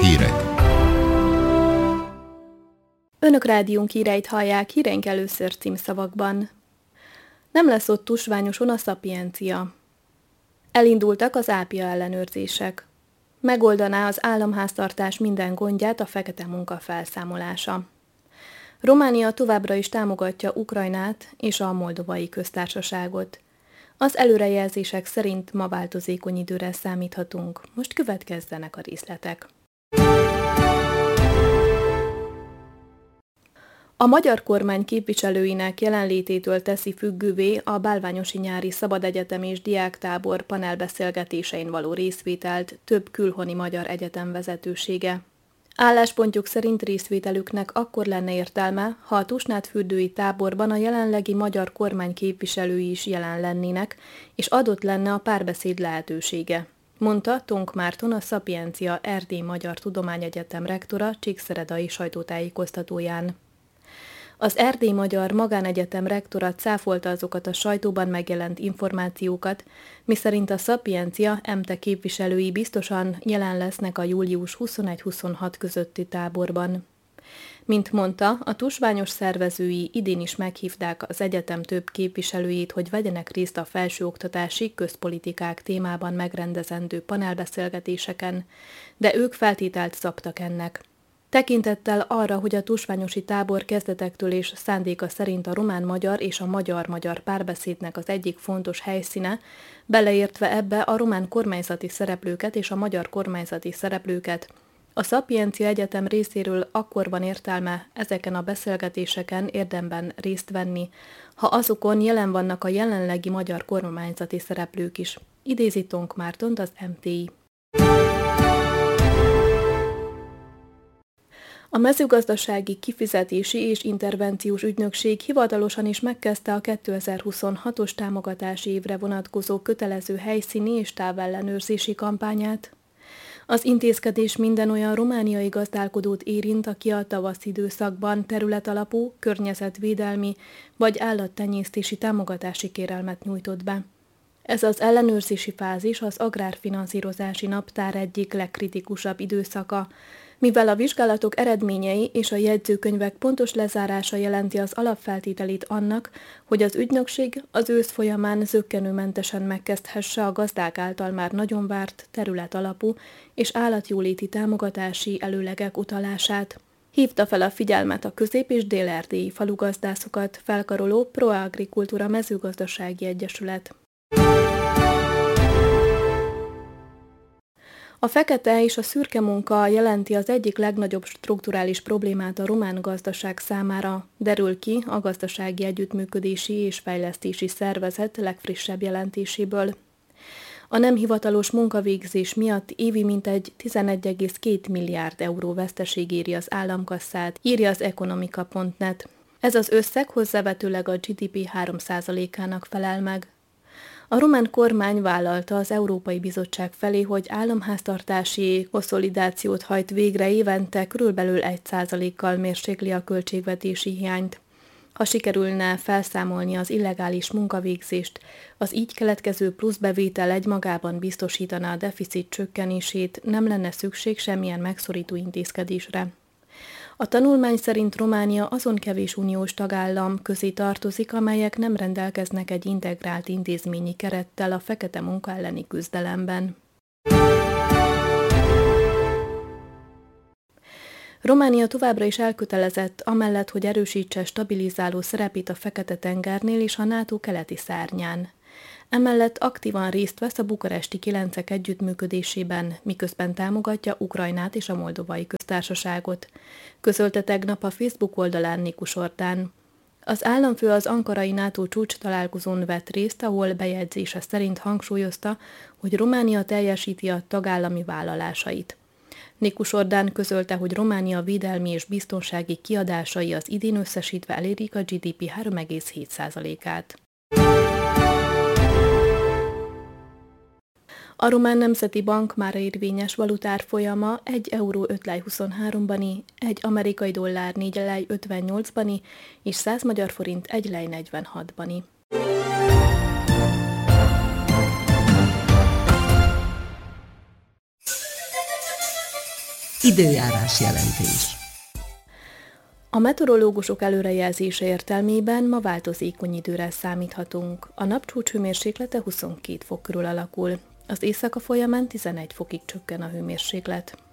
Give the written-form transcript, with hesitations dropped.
Hírek. Önök rádiónk híreit hallják, híreink először címszavakban. Nem lesz ott tusványoson a Szapiencia. Elindultak az ápia ellenőrzések. Megoldaná az államháztartás minden gondját a fekete munka felszámolása. Románia továbbra is támogatja Ukrajnát és a Moldovai Köztársaságot. Az előrejelzések szerint ma változékony időre számíthatunk. Most következzenek a részletek. A magyar kormány képviselőinek jelenlététől teszi függővé a Bálványosi Nyári Szabadegyetem és Diáktábor panelbeszélgetésein való részvételt több külhoni magyar egyetem vezetősége. Álláspontjuk szerint részvételüknek akkor lenne értelme, ha a Tusnádfürdői táborban a jelenlegi magyar kormány képviselői is jelen lennének, és adott lenne a párbeszéd lehetősége, mondta Tonk Márton, a Szapiencia Erdély Magyar Tudományegyetem rektora csíkszeredai sajtótájékoztatóján. Az Erdély Magyar Magánegyetem rektora cáfolta azokat a sajtóban megjelent információkat, miszerint a Szapiencia EMTE képviselői biztosan jelen lesznek a július 21-26 közötti táborban. Mint mondta, a tusványos szervezői idén is meghívták az egyetem több képviselőjét, hogy vegyenek részt a felsőoktatási közpolitikák témában megrendezendő panelbeszélgetéseken, de ők feltételt szabtak ennek. Tekintettel arra, hogy a tusványosi tábor kezdetektől és szándéka szerint a román-magyar és a magyar-magyar párbeszédnek az egyik fontos helyszíne, beleértve ebbe a román kormányzati szereplőket és a magyar kormányzati szereplőket, a Szapiencia Egyetem részéről akkor van értelme ezeken a beszélgetéseken érdemben részt venni, ha azokon jelen vannak a jelenlegi magyar kormányzati szereplők is, idézi Tonk Mártont, az MTI. A mezőgazdasági kifizetési és intervenciós ügynökség hivatalosan is megkezdte a 2026-os támogatási évre vonatkozó kötelező helyszíni és távellenőrzési kampányát. Az intézkedés minden olyan romániai gazdálkodót érint, aki a tavaszi időszakban területalapú, környezetvédelmi vagy állattenyésztési támogatási kérelmet nyújtott be. Ez az ellenőrzési fázis az agrárfinanszírozási naptár egyik legkritikusabb időszaka, mivel a vizsgálatok eredményei és a jegyzőkönyvek pontos lezárása jelenti az alapfeltételét annak, hogy az ügynökség az ősz folyamán zökkenőmentesen megkezdhesse a gazdák által már nagyon várt területalapú és állatjóléti támogatási előlegek utalását. Hívta fel a figyelmet a közép- és dél-erdélyi falugazdászokat felkaroló Proagricultura mezőgazdasági egyesület. A fekete és a szürke munka jelenti az egyik legnagyobb strukturális problémát a román gazdaság számára, derül ki a Gazdasági Együttműködési és Fejlesztési Szervezet legfrissebb jelentéséből. A nem hivatalos munkavégzés miatt évi mintegy 11,2 milliárd euró veszteség éri az államkasszát, írja az Economica.net. Ez az összeg hozzávetőleg a GDP 3%-ának felel meg. A román kormány vállalta az Európai Bizottság felé, hogy államháztartási konszolidációt hajt végre évente, körülbelül 1%-kal mérsékli a költségvetési hiányt. Ha sikerülne felszámolni az illegális munkavégzést, az így keletkező pluszbevétel egymagában biztosítaná a deficit csökkenését, nem lenne szükség semmilyen megszorító intézkedésre. A tanulmány szerint Románia azon kevés uniós tagállam közé tartozik, amelyek nem rendelkeznek egy integrált intézményi kerettel a fekete munka elleni küzdelemben. Románia továbbra is elkötelezett amellett, hogy erősítse stabilizáló szerepét a Fekete-tengernél és a NATO keleti szárnyán. Emellett aktívan részt vesz a bukaresti kilencek együttműködésében, miközben támogatja Ukrajnát és a Moldovai Köztársaságot, közölte tegnap a Facebook oldalán Nikus Orbán. Az államfő az ankarai NATO csúcs találkozón vett részt, ahol bejegyzése szerint hangsúlyozta, hogy Románia teljesíti a tagállami vállalásait. Nikus Orbán közölte, hogy Románia védelmi és biztonsági kiadásai az idén összesítve elérik a GDP 3,7%-át. A Román Nemzeti Bank mára érvényes valutárfolyama 1 euró 5 lej 23-bani, 1 amerikai dollár 4 lej 58-bani és 100 magyar forint 1 lej 46-bani. Időjárás jelentés. A meteorológusok előrejelzése értelmében ma változékony időre számíthatunk. A napcsúcs hőmérséklete 22 fok körül alakul. Az éjszaka folyamán 11 fokig csökken a hőmérséklet.